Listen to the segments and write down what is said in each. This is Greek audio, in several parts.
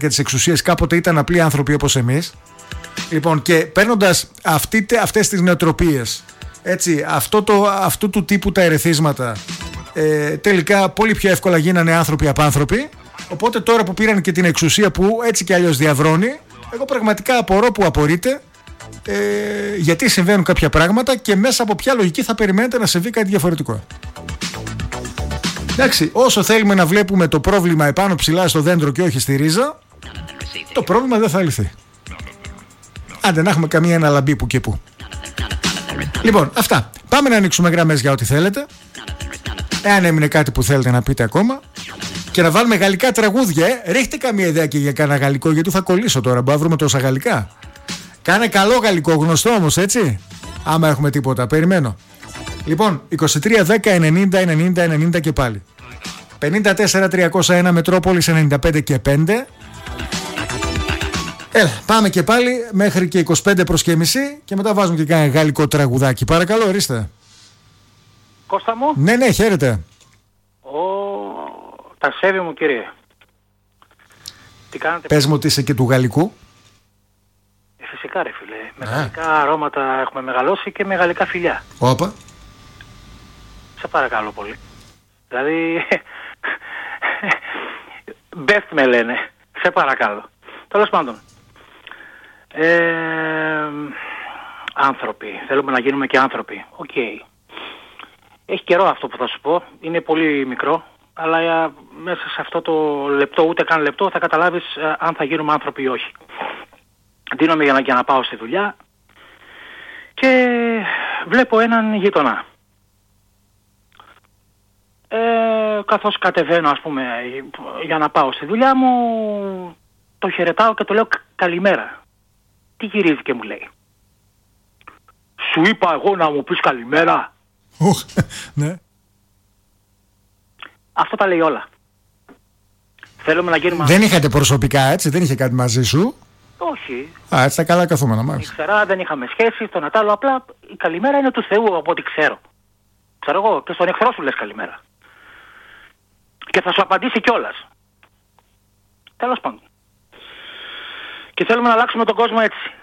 και τις εξουσίες κάποτε ήταν απλοί άνθρωποι όπως εμείς. Λοιπόν, και παίρνοντας αυτές τις νοοτροπίες, έτσι, αυτού του τύπου τα ερεθίσματα, τελικά πολύ πιο εύκολα γίνανε άνθρωποι απάνθρωποι. Οπότε τώρα που πήραν και την εξουσία που έτσι κι αλλιώς διαβρώνει, εγώ πραγματικά απορώ που απορείτε, γιατί συμβαίνουν κάποια πράγματα και μέσα από ποια λογική θα περιμένετε να συμβεί κάτι διαφορετικό. Εντάξει, όσο θέλουμε να βλέπουμε το πρόβλημα επάνω ψηλά στο δέντρο και όχι στη ρίζα, το πρόβλημα δεν θα λυθεί. Άντε να έχουμε καμία ένα λαμπί που και που. Λοιπόν, αυτά. Πάμε να ανοίξουμε γραμμές για ό,τι θέλετε. Εάν έμεινε κάτι που θέλετε να πείτε ακόμα. Και να βάλουμε γαλλικά τραγούδια, Ρίχτε καμία ιδέα και για κανένα γαλλικό, γιατί θα κολλήσω τώρα. Μπορούμε να βρούμε τόσα γαλλικά. Κάνε καλό γαλλικό, γνωστό όμως, έτσι. Άμα έχουμε τίποτα, περιμένω. Λοιπόν, 23, 10, 90, 90, 90 και πάλι. 54, 301 Μετρόπολης 95 και 5. Έλα, πάμε και πάλι μέχρι και 25 προς και μισή και μετά βάζουμε και κάνα γαλλικό τραγουδάκι. Παρακαλώ, ορίστε. Κώστα μου. Ναι, χαίρετε. Τα σέβη μου, κύριε. Τι κάνετε? Πες μου ότι είσαι και του γαλλικού. Φυσικά, ρε φίλε. Με γαλλικά αρώματα έχουμε μεγαλώσει και με γαλλικά φιλιά. Όπα. Σε παρακαλώ πολύ. Δηλαδή, best με λένε. Σε παρακαλώ. Τέλος πάντων. Άνθρωποι. Θέλουμε να γίνουμε και άνθρωποι. Οκ. Έχει καιρό αυτό που θα σου πω. Είναι πολύ μικρό. Αλλά μέσα σε αυτό το λεπτό, ούτε καν λεπτό, θα καταλάβεις αν θα γίνουμε άνθρωποι ή όχι. Δίνομαι για να πάω στη δουλειά και βλέπω έναν γείτονα. Καθώς κατεβαίνω, ας πούμε, για να πάω στη δουλειά μου, το χαιρετάω και το λέω καλημέρα. Τι γυρίζει και μου λέει? Σου είπα εγώ να μου πεις καλημέρα? Ναι. Αυτό τα λέει όλα. Θέλουμε να γίνουμε... Δεν είχατε προσωπικά, έτσι, δεν είχε κάτι μαζί σου? Όχι. Έτσι τα καλά καθούμενα, μάλιστα. Ήξερα, δεν είχαμε σχέση, το Νατάλο, απλά η καλημέρα είναι του Θεού από ό,τι ξέρω. Ξέρω εγώ, και στον εχθρό σου λες καλημέρα. Και θα σου απαντήσει κιόλας. Τέλος πάντων. Και θέλουμε να αλλάξουμε τον κόσμο έτσι.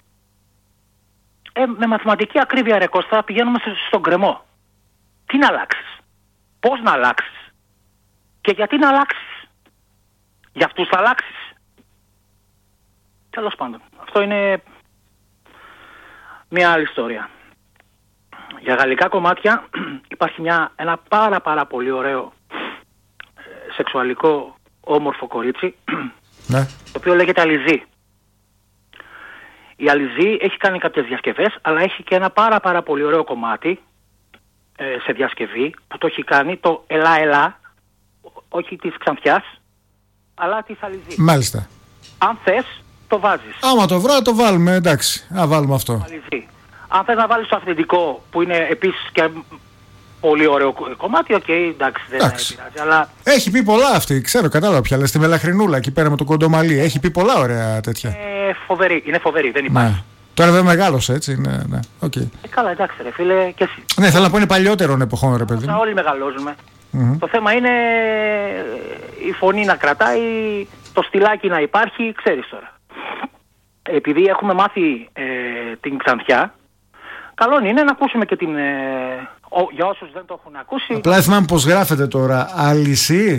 Με μαθηματική ακρίβεια, ρε Κώστα, πηγαίνουμε στον γκρεμό. Τι να αλλάξεις? Πώς να αλλάξεις? Και γιατί να αλλάξεις? Για αυτούς θα αλλάξεις? Τέλος πάντων. Αυτό είναι μια άλλη ιστορία. Για γαλλικά κομμάτια υπάρχει ένα πάρα πολύ ωραίο σεξουαλικό όμορφο κορίτσι, ναι, το οποίο λέγεται Alizée. Η Alizée έχει κάνει κάποιες διασκευές, αλλά έχει και ένα πάρα πολύ ωραίο κομμάτι σε διασκευή που το έχει κάνει το Ελά, όχι της Ξανθιάς, αλλά της Alizée. Μάλιστα. Αν θες, το βάζεις. Άμα το βρω, το βάλουμε, εντάξει. Βάλουμε αυτό. Alizée. Αν θες να βάλεις το αυθεντικό, που είναι επίσης και πολύ ωραίο κομμάτι, εντάξει, δεν πειράζει, αλλά... Έχει πει πολλά αυτή, ξέρω, κατάλαβα πια, λες, στη Μελαχρινούλα, εκεί πέρα με το κοντομαλί. Έχει πει πολλά ωραία τέτοια. Είναι φοβερή, δεν υπάρχει. Ναι. Τώρα δεν μεγάλωσε, έτσι, ναι. Okay. Καλά, εντάξει ρε φίλε, και εσύ. Ναι, θέλω να πω είναι παλιότερων εποχών, ρε παιδί. Όλοι μεγαλώζουμε. Το θέμα είναι η φωνή να κρατάει, το στυλάκι να υπάρχει, ξέρεις τώρα. Επειδή έχουμε μάθει την Ξανθιά, καλό είναι να ακούσουμε και την... για όσους δεν το έχουν ακούσει... Απλά θυμάμαι πως γράφεται τώρα. Alizée.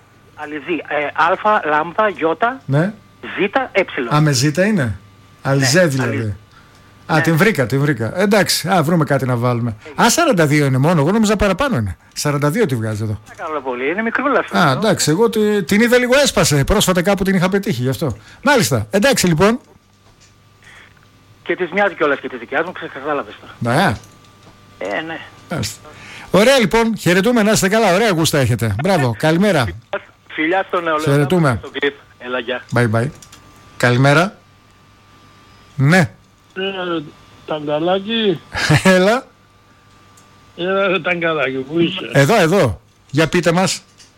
Α, λάμδα, γιώτα, ναι. Ζήτα, έψιλον. Με ζήτα είναι. Alizée δηλαδή. Ναι. Την βρήκα. Εντάξει, βρούμε κάτι να βάλουμε. 42 είναι μόνο, εγώ νόμιζα παραπάνω είναι. 42 τη βγάζει εδώ. Καλό πολύ, είναι μικρούλα αυτό. Εντάξει, εγώ την είδα λίγο έσπασε. Πρόσφατα κάπου την είχα πετύχει γι' αυτό. Μάλιστα, εντάξει λοιπόν. Και της μοιάζει κιόλας και της δικιάς μου, κατάλαβες τώρα. Ναι. Ναι. Ωραία λοιπόν, χαιρετούμε, να είστε καλά, ωραία γούστα έχετε. Μπράβο, καλημέρα. Φιλιά στον νεολαίο. Χαιρετούμε. Έλα, γεια. Bye. Καλημέρα. Ναι. Ταγκαλάκι. Έλα. Έλα Ταγκαλάκι, πού είσαι? Εδώ. Για πείτε μας.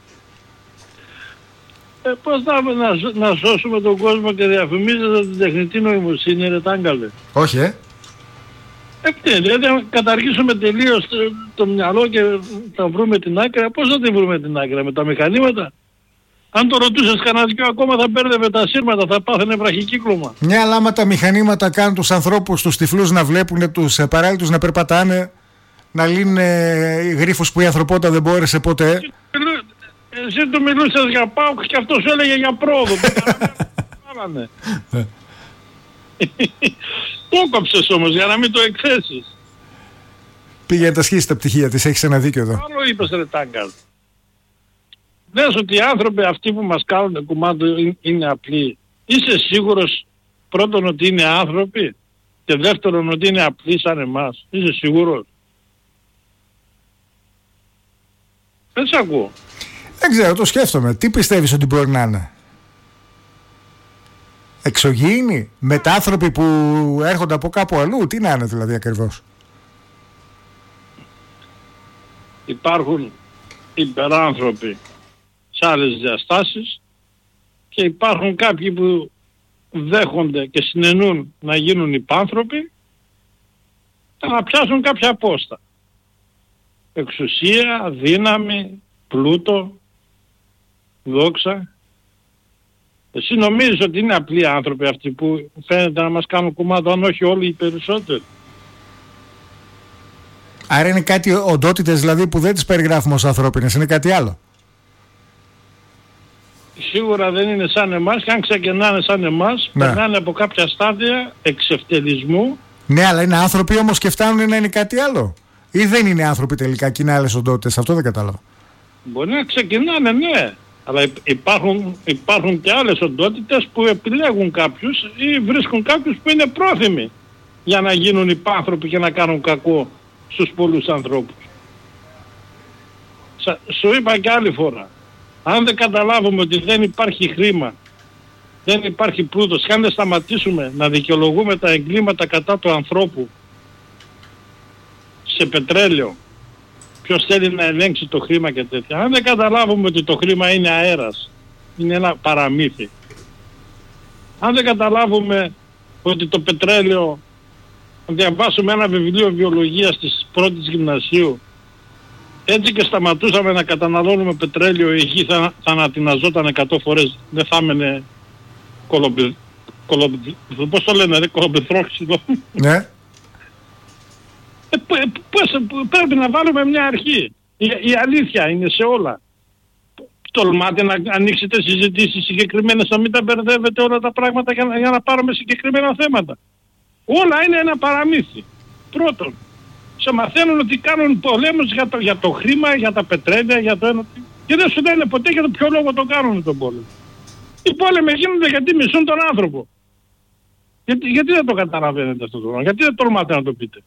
Πώς θα να σώσουμε τον κόσμο και διαφημίζετε την τεχνητή νοημοσύνη, ρε Τάγκαλε? Όχι, δηλαδή αν καταργήσουμε τελείως το μυαλό και θα βρούμε την άκρα, πώς θα την βρούμε την άκρα? Με τα μηχανήματα? Αν το ρωτούσες κανένα δυο ακόμα θα μπέρδευε τα σύρματα, θα πάθαινε βραχικύκλωμα. Ναι, αλλά άμα τα μηχανήματα κάνουν τους ανθρώπους, τους τυφλούς να βλέπουν, τους παράλληλους να περπατάνε, να λύνουν γρίφους που η ανθρωπότητα δεν μπόρεσε ποτέ. Εσύ του μιλούσες για ΠΑΟΚ και αυτό σου έλεγε για πρόοδο. Το έκοψες όμως για να μην το εκθέσεις. Πήγε να τα σχίσει τα πτυχία της, έχεις ένα δίκιο εδώ. Άλλο είπες ρε Τάγκαρ. Λες ότι οι άνθρωποι αυτοί που μας κάνουν κουμάντο είναι απλοί. Είσαι σίγουρος πρώτον ότι είναι άνθρωποι και δεύτερον ότι είναι απλοί σαν εμάς? Είσαι σίγουρος? Δεν σ' ακούω. Δεν ξέρω, το σκέφτομαι. Τι πιστεύεις ότι μπορεί να είναι? Εξωγήινοι, μετάνθρωποι που έρχονται από κάπου αλλού? Τι να είναι δηλαδή ακριβώς? Υπάρχουν υπεράνθρωποι σε άλλες διαστάσεις και υπάρχουν κάποιοι που δέχονται και συνενούν να γίνουν υπάνθρωποι και να πιάσουν κάποια απόστα. Εξουσία, δύναμη, πλούτο, δόξα. Εσύ νομίζεις ότι είναι απλοί άνθρωποι αυτοί που φαίνεται να μας κάνουν κουμάντο, αν όχι όλοι οι περισσότεροι? Άρα είναι κάτι οντότητες δηλαδή που δεν τις περιγράφουμε ως ανθρώπινες, είναι κάτι άλλο. Σίγουρα δεν είναι σαν εμάς και αν ξεκινάνε σαν εμάς, ναι, περνάνε από κάποια στάδια εξευτελισμού. Ναι, αλλά είναι άνθρωποι όμως και φτάνουν να είναι κάτι άλλο. Ή δεν είναι άνθρωποι τελικά και είναι άλλες οντότητες? Αυτό δεν κατάλαβα. Μπορεί να ξεκινάνε, ναι. Αλλά υπάρχουν και άλλες οντότητες που επιλέγουν κάποιους ή βρίσκουν κάποιους που είναι πρόθυμοι για να γίνουν υπάνθρωποι και να κάνουν κακό στους πολλούς ανθρώπους. Σου είπα και άλλη φορά. Αν δεν καταλάβουμε ότι δεν υπάρχει χρήμα, δεν υπάρχει πλούτος, και αν δεν σταματήσουμε να δικαιολογούμε τα εγκλήματα κατά του ανθρώπου σε πετρέλαιο, ποιος θέλει να ελέγξει το χρήμα και τέτοια, αν δεν καταλάβουμε ότι το χρήμα είναι αέρας, είναι ένα παραμύθι, αν δεν καταλάβουμε ότι το πετρέλαιο, αν διαβάσουμε ένα βιβλίο βιολογίας της πρώτης γυμνασίου, έτσι και σταματούσαμε να καταναλώνουμε πετρέλαιο, η γη θα ανατιναζόταν 100 φορές, δεν θα έμενε πώς το λένε ρε, κολομπηθρόξιδο. Ναι. Πρέπει να βάλουμε μια αρχή. Η αλήθεια είναι σε όλα. Τολμάτε να ανοίξετε συζητήσεις συγκεκριμένες, να μην τα μπερδεύετε όλα τα πράγματα για να πάρουμε συγκεκριμένα θέματα. Όλα είναι ένα παραμύθι. Πρώτον, σε μαθαίνουν ότι κάνουν πολέμους για το χρήμα, για τα πετρέλαια, για το ένα. Και δεν σου λένε ποτέ για το ποιο λόγο το κάνουν τον πόλεμο. Οι πόλεμοι γίνονται γιατί μισούν τον άνθρωπο. Γιατί δεν το καταλαβαίνετε αυτό το πράγμα? Γιατί δεν τολμάτε να το πείτε?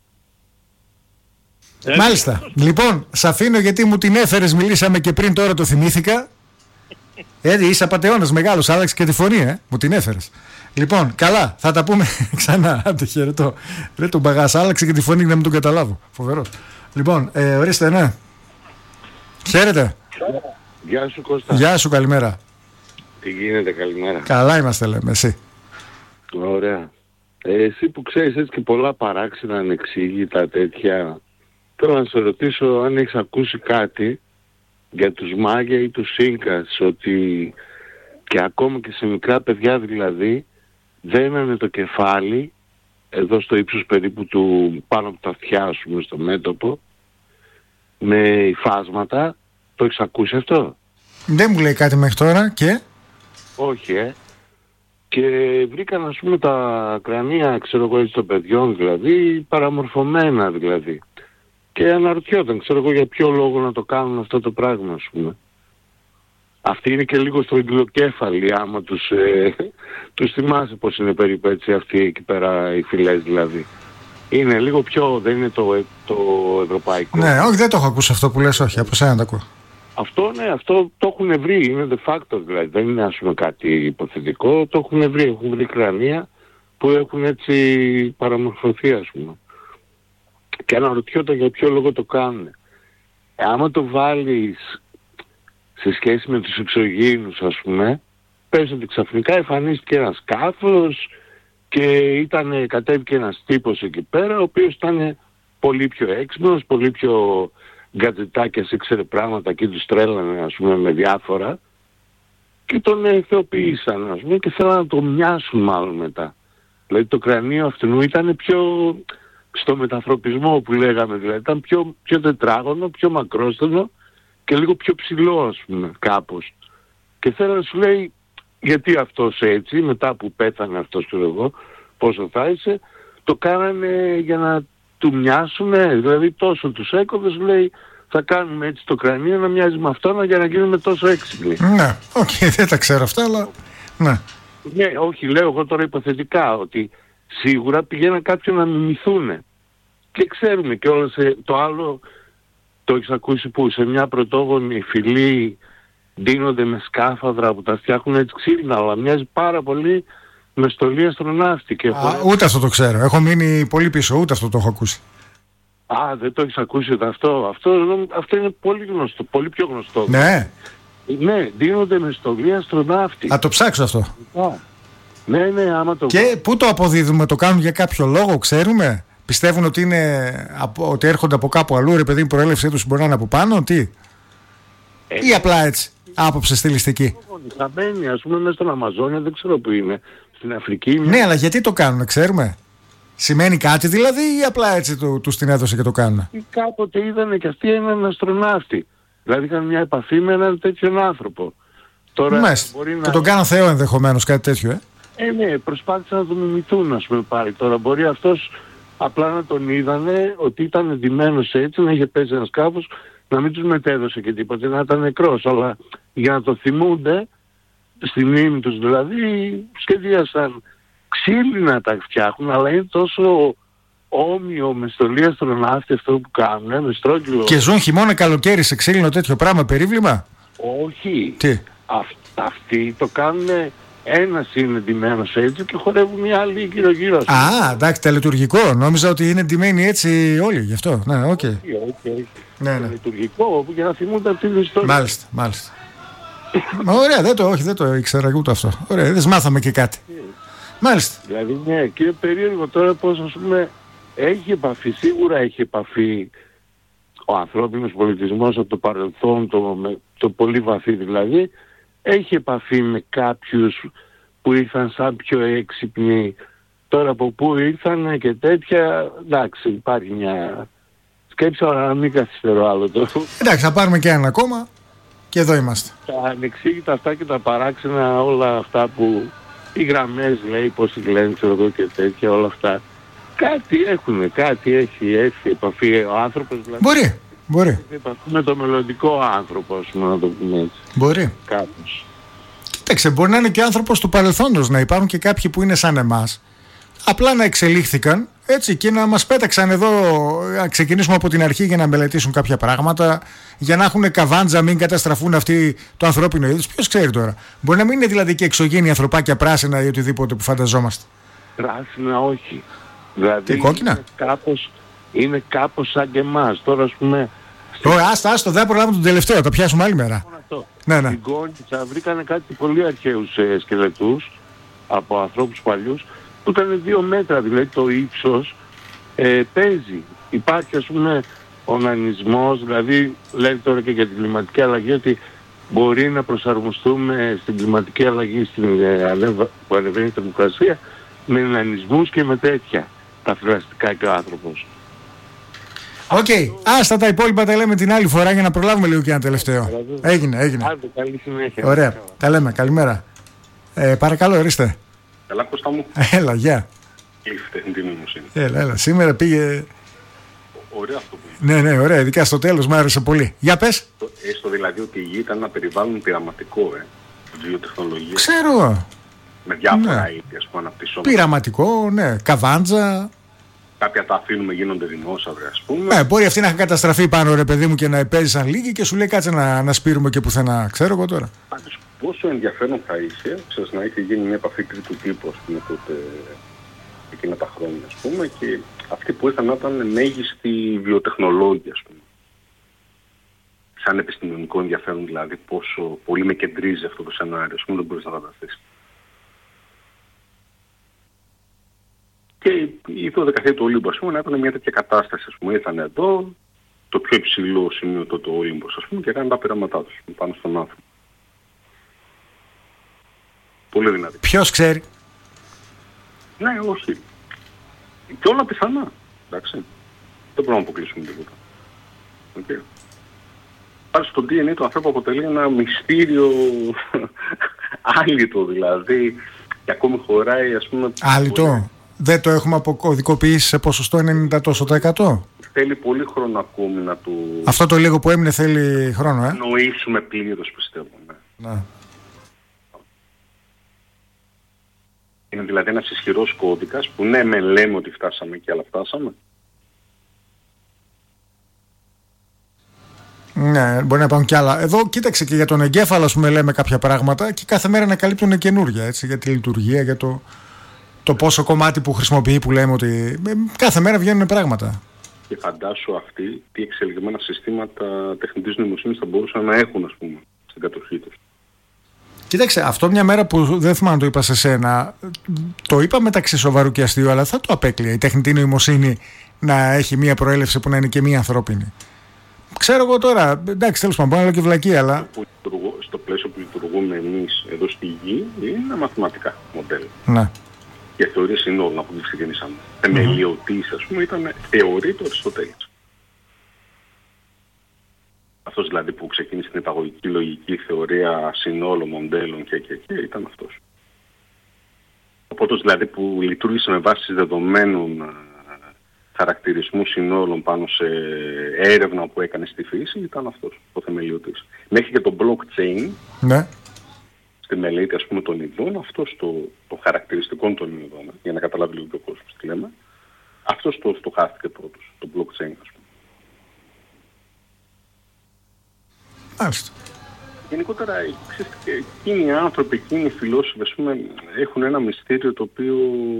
Μάλιστα. Λοιπόν, σ' αφήνω γιατί μου την έφερες, μιλήσαμε και πριν, τώρα το θυμήθηκα. Είσαι απατεώνας μεγάλος, άλλαξε και τη φωνή, μου την έφερες. Λοιπόν, καλά, θα τα πούμε ξανά. Άντε, χαιρετώ. Ρε τον παγάς, άλλαξε και τη φωνή να μην τον καταλάβω. Φοβερός. Λοιπόν, ορίστε, ναι. Χαίρετε. Γεια σου Κώστα. Γεια σου, καλημέρα. Τι γίνεται, καλημέρα. Καλά είμαστε, λέμε, εσύ? Ωραία. Εσύ που ξέρεις έτσι και πολλά παράξενα, ανεξήγητα τέτοια, θέλω να σε ρωτήσω αν έχεις ακούσει κάτι για τους Μάγια ή τους Ίνκας, ότι και ακόμα και σε μικρά παιδιά δηλαδή δένανε το κεφάλι εδώ στο ύψος περίπου του πάνω από τα αυτιά, ας πούμε, στο μέτωπο, με υφάσματα. Το έχεις ακούσει αυτό? Δεν μου λέει κάτι μέχρι τώρα. Και όχι, και βρήκαν, ας πούμε, τα κρανία, ξέρω εγώ, έτσι, των παιδιών δηλαδή, παραμορφωμένα δηλαδή. Και αναρωτιόταν, ξέρω εγώ, για ποιο λόγο να το κάνουν αυτό το πράγμα, ας πούμε. Αυτοί είναι και λίγο στρογγυλοκέφαλοι, άμα τους θυμάσαι πως είναι περίπου έτσι αυτοί εκεί πέρα οι φυλές δηλαδή. Είναι λίγο πιο, δεν είναι το ευρωπαϊκό. Ναι, όχι, δεν το έχω ακούσει αυτό που λες, όχι, από σένα το ακούω. Αυτό, ναι, αυτό το έχουν βρει, είναι de facto δηλαδή, δεν είναι, ας πούμε, κάτι υποθετικό, το έχουν βρει κρανία που έχουν έτσι παραμορφωθεί, ας πούμε. Και αναρωτιόταν για ποιο λόγο το κάνουν. Άμα το βάλεις σε σχέση με τους εξωγήινους, ας πούμε, πες ότι ξαφνικά εμφανίστηκε ένα σκάφος και κατέβηκε ένας τύπος εκεί πέρα, ο οποίος ήταν πολύ πιο έξυπνος, πολύ πιο γκατζετάκιας, ήξερε πράγματα και τους τρέλανε, ας πούμε, με διάφορα, και τον θεοποιήσαν, ας πούμε, και θέλαν να το μοιάσουν μάλλον μετά. Δηλαδή το κρανίο αυτού ήταν πιο στο μετανθρωπισμό που λέγαμε, δηλαδή ήταν πιο τετράγωνο, πιο μακρόστενο και λίγο πιο ψηλό, ας πούμε, κάπως. Και θέλω να σου λέει, γιατί αυτός έτσι, μετά που πέθανε αυτός, ξέρω εγώ, πόσο θα είσαι, το κάνανε για να του μοιάσουνε, δηλαδή τόσο τους έκοβες, λέει, θα κάνουμε έτσι το κρανίο να μοιάζει με αυτόν για να γίνουμε τόσο έξυπνοι. Ναι, δεν τα ξέρω αυτά, αλλά ναι. Ναι, όχι, λέω εγώ τώρα υποθετικά, ότι σίγουρα πηγαίναν κάποιοι να μιμηθούνε. Και ξέρουμε και όλο το άλλο, το έχεις ακούσει που σε μια πρωτόγονη φυλή ντύνονται με σκάφανδρα που τα φτιάχνουν έτσι ξύλινα, αλλά μοιάζει πάρα πολύ με στολή αστροναύτη. Ούτε αυτό το ξέρω. Έχω μείνει πολύ πίσω, ούτε αυτό το έχω ακούσει. Δεν το έχεις ακούσει ούτε αυτό. Αυτό είναι πολύ γνωστό, πολύ πιο γνωστό. Ναι. Ναι, ντύνονται με στολή αστροναύτη. Θα το ψάξω αυτό. Ναι, άμα το... Και πού το αποδίδουμε, το κάνουν για κάποιο λόγο, ξέρουμε? Πιστεύουν ότι, ότι έρχονται από κάπου αλλού, ρε παιδί, η προέλευσή τους μπορεί να είναι από πάνω, τι? Ή απλά έτσι, άποψη στιλιστική? Χαμένοι, ας πούμε, μέσα στον Αμαζόνιο, δεν ξέρω που είναι. Στην Αφρική. Ναι, αλλά γιατί το κάνουν, ξέρουμε? Σημαίνει κάτι δηλαδή, ή απλά έτσι τους την έδωσε και το κάνουν? Κάποτε είδανε και αυτοί έναν αστροναύτη. Δηλαδή είχαν μια επαφή με έναν τέτοιον άνθρωπο. Τώρα μπορεί και τον κάναν Θεό ενδεχομένως, κάτι τέτοιο, ναι, προσπάθησαν να τον μιμηθούν, ας πούμε, πάλι. Τώρα μπορεί αυτός απλά να τον είδανε ότι ήταν εντυμένος έτσι, να είχε πέσει ένα σκάφος, να μην τους μετέδωσε και τίποτα, να ήταν νεκρός. Αλλά για να το θυμούνται, στη μνήμη τους δηλαδή, σχεδίασαν ξύλινα να τα φτιάχνουν, αλλά είναι τόσο όμοιο με στολή αστροναύτη αυτό που κάνουν, με στρόγγυλο. Και ζουν χειμώνα καλοκαίρι σε ξύλινο τέτοιο πράγμα, περίβλημα? Όχι. Τι? Αυτοί το κάνουν, ένας είναι ντυμένος έτσι και χορεύουν οι άλλοι γύρω-γύρω. Εντάξει, τελετουργικό. Νόμιζα ότι είναι ντυμένοι έτσι όλοι, γι' αυτό. Ναι, οκ. Όχι. Ναι. Τελετουργικό, για να θυμούνται αυτή την ιστορία. Μάλιστα. Ωραία, δεν το ήξερα ούτε αυτό. Ωραία, δεν μάθαμε και κάτι. Μάλιστα. Δηλαδή, ναι, και είναι περίεργο τώρα πως, ας πούμε, σίγουρα έχει επαφή ο ανθρώπινος πολιτισμός από το παρελθόν, το πολύ βαθύ δηλαδή, έχει επαφή με κάποιους που ήρθαν σαν πιο έξυπνοι, τώρα από πού ήρθαν και τέτοια. Εντάξει, υπάρχει μια σκέψη, αλλά να μην καθυστερώ άλλο το. Εντάξει, θα πάρουμε και ένα ακόμα και εδώ είμαστε. Τα ανεξήγητα αυτά και τα παράξενα, όλα αυτά που οι γραμμές λέει, πώς λένε, ξέρω εγώ και τέτοια, όλα αυτά. Κάτι έχουν, κάτι έχει επαφή ο άνθρωπος. Δηλαδή, μπορεί. Με το μελλοντικό άνθρωπο, ας πούμε, να το πούμε έτσι. Μπορεί. Κάπως. Κοίταξε, μπορεί να είναι και άνθρωπος του παρελθόντος, να υπάρχουν και κάποιοι που είναι σαν εμάς. Απλά να εξελίχθηκαν έτσι και να μας πέταξαν εδώ, να ξεκινήσουμε από την αρχή για να μελετήσουν κάποια πράγματα, για να έχουν καβάντζα, μην καταστραφούν αυτοί το ανθρώπινο είδος. Ποιος ξέρει τώρα. Μπορεί να μην είναι δηλαδή και εξωγήινοι ανθρωπάκια πράσινα ή οτιδήποτε που φανταζόμαστε. Πράσινα όχι. Δηλαδή κόκκινα. Είναι κάπως σαν και εμάς. Τώρα, ας πούμε. Άστο, δεν προλάβουμε τον τελευταίο, θα πιάσουμε άλλη μέρα. Ναι. Στην Κόνιτσα βρήκανε κάτι πολύ αρχαίους σκελετούς από ανθρώπους παλιούς που ήταν 2 μέτρα, δηλαδή το ύψος παίζει. Υπάρχει, ας πούμε, ο νανισμός, δηλαδή λένε τώρα και για την κλιματική αλλαγή ότι μπορεί να προσαρμοστούμε στην κλιματική αλλαγή που ανεβαίνει η θερμοκρασία με νανισμούς και με τέτοια τα φυλαστικά και ο άνθρωπος. Οκ, άστα τα υπόλοιπα τα λέμε την άλλη φορά για να προλάβουμε λίγο και ένα τελευταίο. Έγινε. Άντε, καλή συνέχεια. Ωραία, τα λέμε, καλημέρα. Παρακαλώ, ορίστε. Καλά, Κώστα μου. Έλα, γεια. Κλείφτε, την τιμή μου είναι. Έλα, σήμερα πήγε. Ωραία αυτό που είπε. Ναι, ωραία, ειδικά στο τέλος μου άρεσε πολύ. Για πες. Έστω δηλαδή ότι η γη ήταν ένα περιβάλλον πειραματικό, βιοτεχνολογία. Ξέρω. Με διάφορα είδη, ας πούμε, αναπτυσσόμενα. Πειραματικό, ναι, καβάντζα. Κάποια τα αφήνουμε, γίνονται δεινόσαυροι, ας πούμε. Μπορεί αυτή να έχει καταστραφεί πάνω, ρε παιδί μου, και να επέζησαν λίγοι και σου λέει κάτσε να σπείρουμε και πουθενά. Ξέρω εγώ τώρα. Πάντως, πόσο ενδιαφέρον θα είσαι, ξέρεις, να έχει γίνει μια επαφή τρίτου τύπου, ας πούμε, τότε, εκείνα τα χρόνια, ας πούμε, και αυτοί που ήρθαν να ήταν μέγιστοι βιοτεχνολόγοι, ας πούμε. Σαν επιστημονικό ενδιαφέρον, δηλαδή, πόσο πολύ με κεντρίζει αυτό το σενάριο, ας πούμε, δεν μπορείς να φανταστείς. Και η 12η του Ολύμπου, ας πούμε, να ήταν μια τέτοια κατάσταση, ας πούμε, ήρθαν εδώ, το πιο υψηλό σημείο τότε ο Όλυμπος, ας πούμε, και έκαναν τα πειράματά τους πάνω στον άνθρωπο. Πολύ δυνατή. Ποιος ξέρει. Ναι, όχι. Και όλα πιθανά. Εντάξει. Δεν μπορούμε να αποκλείσουμε τίποτα. Okay. Άρα στο DNA του ανθρώπου αποτελεί ένα μυστήριο άλυτο δηλαδή. Και ακόμη χωράει, ας πούμε... Άλυτο. Δεν το έχουμε αποκωδικοποιήσει σε ποσοστό 90%. Θέλει πολύ χρόνο ακόμη να του... Αυτό το λίγο που έμεινε θέλει χρόνο, νοήσουμε πλήρως, πιστεύω. Ναι. Είναι δηλαδή ένας ισχυρός κώδικας που ναι, με λέμε ότι φτάσαμε και αλλά φτάσαμε. Ναι, μπορεί να υπάρχουν κι άλλα. Εδώ κοίταξε και για τον εγκέφαλο, ας πούμε, λέμε κάποια πράγματα και κάθε μέρα ανακαλύπτουν καινούργια, έτσι, για τη λειτουργία, για το πόσο κομμάτι που χρησιμοποιεί, που λέμε ότι κάθε μέρα βγαίνουν πράγματα. Και φαντάσου αυτοί τι εξελιγμένα συστήματα τεχνητής νοημοσύνης θα μπορούσαν να έχουν, ας πούμε, στην κατοχή τους. Κοίταξε, αυτό μια μέρα που δεν θυμάμαι αν το είπα σε σένα, το είπα μεταξύ σοβαρού και αστείου, αλλά θα το απέκλεια η τεχνητή νοημοσύνη να έχει μια προέλευση που να είναι και μια ανθρώπινη. Ξέρω εγώ τώρα, εντάξει, τέλος πάντων, μπορώ να λέω και βλακία, αλλά... Στο πλαίσιο που λειτουργούμε εμείς εδώ στη Γη είναι μαθηματικά μοντέλα. Ναι. Και θεωρίες συνόλων από ό,τι ξεκινήσαμε. Θεμελιωτής, ας πούμε, ήταν θεωρή του Αριστοτέλης. Αυτός δηλαδή που ξεκίνησε την υπαγωγική λογική θεωρία συνόλων, μοντέλων και ήταν αυτός. Οπότε δηλαδή που λειτουργήσε με βάση δεδομένων χαρακτηρισμού συνόλων πάνω σε έρευνα που έκανε στη φύση, ήταν αυτός ο θεμελιωτής. Μέχρι και το blockchain, ναι, στη μελέτη, ας πούμε, των ειδών, αυτός το χαρακτηριστικό των ειδών, για να καταλάβει λίγο και ο κόσμος τι λέμε, αυτός το χάθηκε πρώτος, το blockchain, ας πούμε. Μάλιστα. Γενικότερα, εκείνοι οι άνθρωποι, εκείνοι οι φιλόσοφοι, ας πούμε, έχουν ένα μυστήριο το οποίο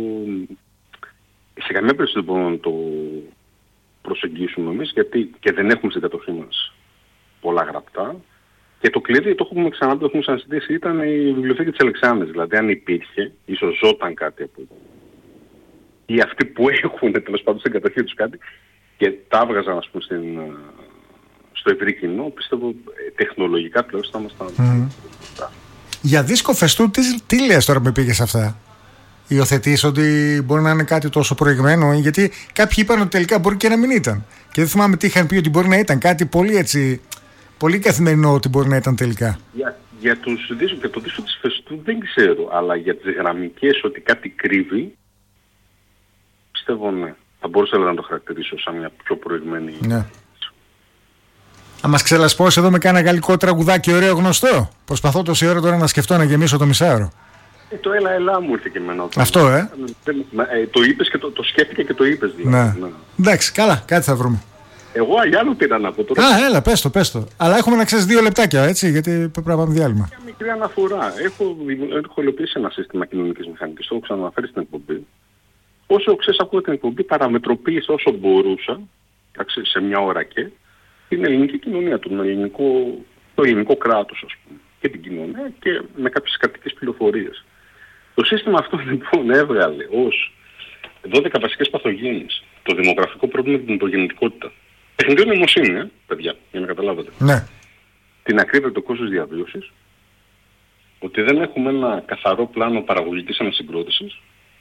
σε καμία περίπτωση δεν μπορούμε να το προσεγγίσουμε εμείς, γιατί και δεν έχουμε στην κατοχή μας πολλά γραπτά. Και το κλειδί, το έχουμε ξαναπεί, το έχουμε ξανασυζητήσει, ήταν η βιβλιοθήκη της Αλεξάνδρειας. Δηλαδή, αν υπήρχε, ίσως ζώταν κάτι από εδώ. Ή αυτοί που έχουν τέλος πάντων στην κατοχή τους κάτι και τα έβγαζαν, ας πούμε, στο ευρύ κοινό, πιστεύω τεχνολογικά τουλάχιστον θα ήμασταν. Για δίσκο φεστού, τι λες τώρα που με πήγες αυτά? Υιοθετείς ότι μπορεί να είναι κάτι τόσο προηγμένο? Γιατί κάποιοι είπαν ότι τελικά μπορεί και να μην ήταν. Και δεν θυμάμαι τι είχαν πει ότι μπορεί να ήταν. Κάτι πολύ έτσι, πολύ καθημερινό ότι μπορεί να ήταν τελικά. Για τους δίσκους και το δίσκο της φεστού δεν ξέρω, αλλά για τις γραμμικές ότι κάτι κρύβει, πιστεύω ναι. Θα μπορούσα να το χαρακτηρίσω σαν μια πιο προηγμένη. Ναι. Να μας ξελασπώσει εδώ με κάνα γαλλικό τραγουδάκι ωραίο γνωστό. Προσπαθώ τόση ώρα τώρα να σκεφτώ να γεμίσω το μισάωρο. Το έλα μου ήρθε και εμένα. Αυτό, το είπες και το σκέφτηκα και το είπες δηλαδή. Ναι. Εντάξει, καλά, κάτι θα βρούμε. Εγώ άλλο πήρα να πω τώρα. Έλα, πες το. Αλλά έχουμε να ξέρεις 2 λεπτάκια, έτσι, γιατί πρέπει να πάμε διάλειμμα. Μια μικρή αναφορά. Έχω υλοποιήσει ένα σύστημα κοινωνικής μηχανικής, το έχω ξαναναφέρει στην εκπομπή. Όσο ξέρεις, ακούω την εκπομπή, παραμετροποίησα όσο μπορούσα, σε μια ώρα και, την ελληνική κοινωνία, το ελληνικό κράτος, ας πούμε, και την κοινωνία και με κάποιες κρατικές πληροφορίες. Το σύστημα αυτό λοιπόν έβγαλε ως 12 βασικές παθογένειες το δημογραφικό πρόβλημα και την υπογεννητικότητα. Τεχνητή νοημοσύνη, παιδιά, για να καταλάβετε. Ναι. Την ακρίβεια του κόστους διαβίωσης, ότι δεν έχουμε ένα καθαρό πλάνο παραγωγικής ανασυγκρότησης,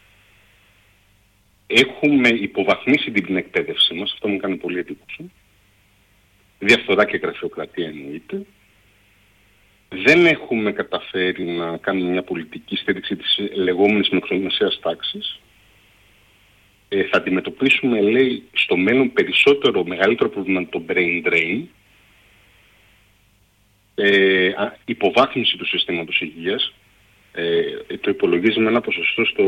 έχουμε υποβαθμίσει την εκπαίδευσή μας, αυτό μου κάνει πολύ εντύπωση, διαφθορά και γραφειοκρατία εννοείται, δεν έχουμε καταφέρει να κάνουμε μια πολιτική στήριξη της λεγόμενης μικρομεσαίας τάξης. Θα αντιμετωπίσουμε, λέει, στο μέλλον μεγαλύτερο πρόβλημα το brain drain, υποβάθμιση του συστήματος υγείας, το υπολογίζει με ένα ποσοστό στο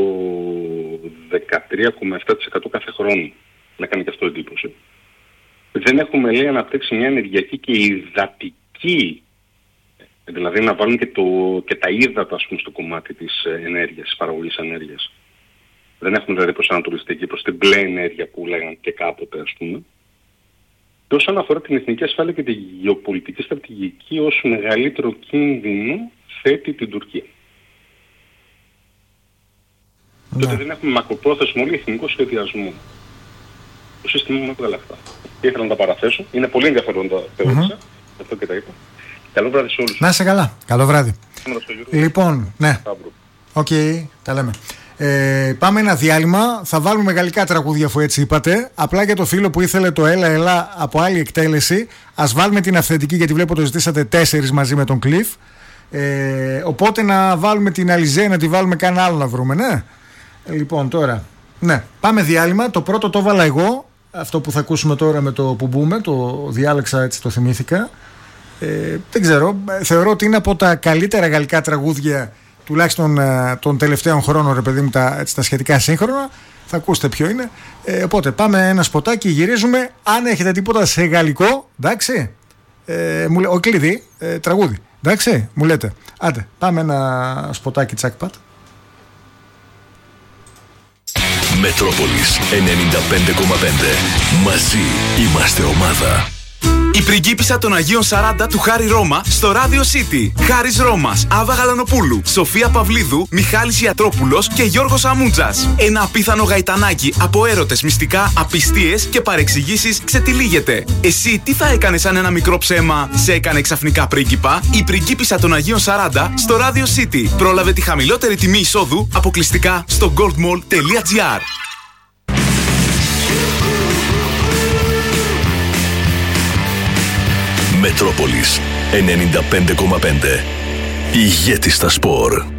13,7% κάθε χρόνο. Να κάνει και αυτό εντύπωση. Δεν έχουμε, λέει, αναπτύξει μια ενεργειακή και υδατική, δηλαδή να βάλουν και τα ύδατα, ας πούμε, στο κομμάτι της ενέργειας, της παραγωγής ενέργειας. Δεν έχουμε δηλαδή προσανατολιστική προς την μπλε ενέργεια που λέγανε και κάποτε, ας πούμε. Και όσον αφορά την εθνική ασφάλεια και τη γεωπολιτική στρατηγική, ως μεγαλύτερο κίνδυνο θέτει την Τουρκία. Ναι. Τότε δεν έχουμε μακροπρόθεσμο όλο εθνικό σχεδιασμό. Το σύστημα μου έβγαλε αυτά. Και ήθελα να τα παραθέσω. Είναι πολύ ενδιαφέρον τα θεώρησα. Αυτό και τα είπα. Καλό βράδυ σε όλους. Να είσαι καλά. Καλό βράδυ. Λοιπόν, ναι. Οκ, τα λέμε. Πάμε ένα διάλειμμα. Θα βάλουμε γαλλικά τραγούδια, αφού έτσι είπατε. Απλά για το φίλο που ήθελε το έλα από άλλη εκτέλεση, ας βάλουμε την αυθεντική, γιατί βλέπω το ζητήσατε 4 μαζί με τον Cliff. Οπότε να βάλουμε την Alizé, να τη βάλουμε κανένα άλλο να βρούμε, ναι. Λοιπόν, τώρα, ναι, πάμε διάλειμμα. Το πρώτο το έβαλα εγώ. Αυτό που θα ακούσουμε τώρα με το που μπούμε, το διάλεξα, έτσι το θυμήθηκα. Δεν ξέρω, θεωρώ ότι είναι από τα καλύτερα γαλλικά τραγούδια, τουλάχιστον των τελευταίων χρόνων, ρε παιδί μου, τα σχετικά σύγχρονα. Θα ακούσετε ποιο είναι. Οπότε πάμε ένα σποτάκι, γυρίζουμε. Αν έχετε τίποτα σε γαλλικό, εντάξει, ο κλειδί, τραγούδι, εντάξει, μου λέτε. Άντε, πάμε ένα σποτάκι, τσακπατ. Μετρόπολης 95,5. Μαζί είμαστε ομάδα. Η πριγκίπισσα των Αγίων 40 του Χάρη Ρώμα στο Radio City. Χάρης Ρώμας, Άβα Γαλανοπούλου, Σοφία Παυλίδου, Μιχάλης Ιατρόπουλος και Γιώργος Αμούντζας. Ένα απίθανο γαϊτανάκι από έρωτες, μυστικά, απιστίες και παρεξηγήσεις ξετυλίγεται. Εσύ τι θα έκανες αν ένα μικρό ψέμα σε έκανε ξαφνικά πρίγκιπα? Η πριγκίπισσα των Αγίων 40 στο Radio City. Πρόλαβε τη χαμηλότερη τιμή εισόδου αποκλειστικά στο goldmall.gr. Μετρόπολης 95,5. Ηγέτη στα σπορ.